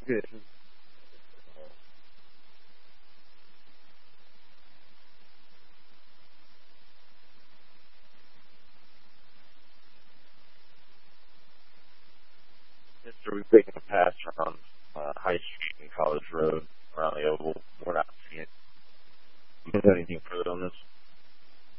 Good. Yes, sir. We've taken a pass around High Street.